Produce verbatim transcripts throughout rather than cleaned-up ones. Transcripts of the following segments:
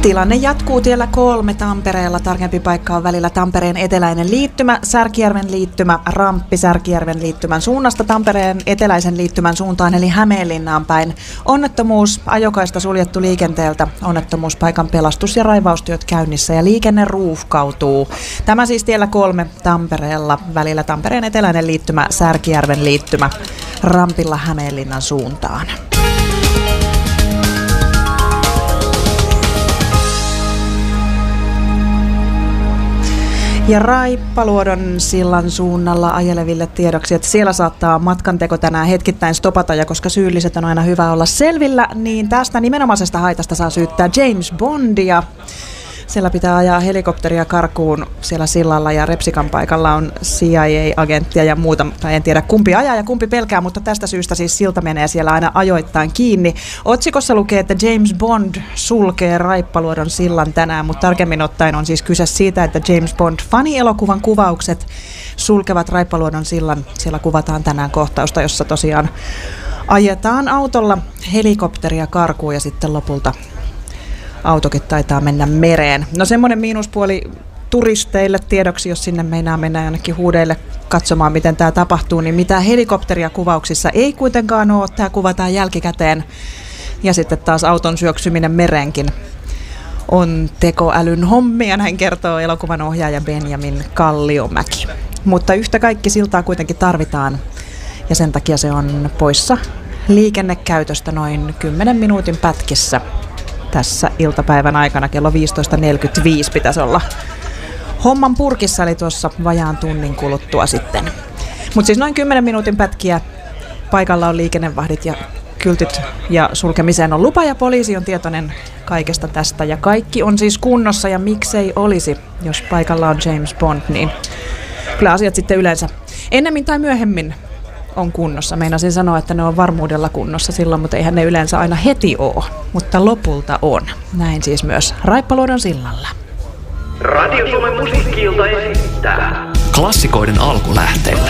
Tilanne jatkuu tiellä kolme Tampereella. Tarkempi paikka on välillä Tampereen eteläinen liittymä, Särkijärven liittymä, ramppi Särkijärven liittymän suunnasta Tampereen eteläisen liittymän suuntaan eli Hämeenlinnaan päin. Onnettomuus, ajokaista suljettu liikenteeltä, onnettomuuspaikan pelastus- ja raivaustyöt käynnissä ja liikenne ruuhkautuu. Tämä siis tiellä kolme Tampereella välillä Tampereen eteläinen liittymä, Särkijärven liittymä, rampilla Hämeenlinnan suuntaan. Ja Raippaluodon sillan suunnalla ajeleville tiedoksi, että siellä saattaa matkanteko tänään hetkittäin stopata, ja koska syylliset on aina hyvä olla selvillä, niin tästä nimenomaisesta haitasta saa syyttää James Bondia. Siellä pitää ajaa helikopteria karkuun siellä sillalla ja Repsikan paikalla on C I A-agenttia ja muuta. En tiedä kumpi ajaa ja kumpi pelkää, mutta tästä syystä siis silta menee siellä aina ajoittain kiinni. Otsikossa lukee, että James Bond sulkee Raippaluodon sillan tänään, mutta tarkemmin ottaen on siis kyse siitä, että James Bond -fanielokuvan kuvaukset sulkevat Raippaluodon sillan. Siellä kuvataan tänään kohtausta, jossa tosiaan ajetaan autolla helikopteria karkuun ja sitten lopulta autokin taitaa mennä mereen. No semmoinen miinuspuoli turisteille tiedoksi, jos sinne meinaa mennä jonnekin huudeille katsomaan, miten tämä tapahtuu, niin mitään helikopteria kuvauksissa ei kuitenkaan ole. Tämä kuvataan jälkikäteen. Ja sitten taas auton syöksyminen mereenkin on tekoälyn hommia, näin kertoo elokuvan ohjaaja Benjamin Kalliomäki. Mutta yhtä kaikki siltaa kuitenkin tarvitaan ja sen takia se on poissa liikennekäytöstä noin kymmenen minuutin pätkissä. Tässä iltapäivän aikana kello viisitoista neljäkymmentäviisi pitäisi olla homman purkissa, eli tuossa vajaan tunnin kuluttua sitten. Mutta siis noin kymmenen minuutin pätkiä, paikalla on liikennevahdit ja kyltit ja sulkemiseen on lupa ja poliisi on tietoinen kaikesta tästä. Ja kaikki on siis kunnossa ja miksei olisi, jos paikalla on James Bond, niin kyllä asiat sitten yleensä ennemmin tai myöhemmin on kunnossa. Meinasin sanoa, että ne on varmuudella kunnossa silloin, mutta eihän ne yleensä aina heti ole. Mutta lopulta on. Näin siis myös Raippaluodon sillalla. Radio Suomen musiikki-ilta esittää klassikoiden alkulähteillä.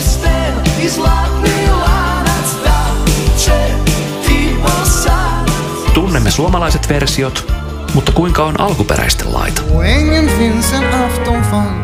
Tunnemme suomalaiset versiot, mutta kuinka on alkuperäisten laita?